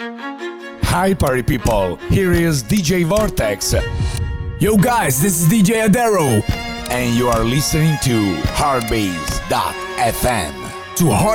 Hi party people, here is DJ Vortex. Yo guys, this is DJ Adero. And you are listening to Heartbase.fm. To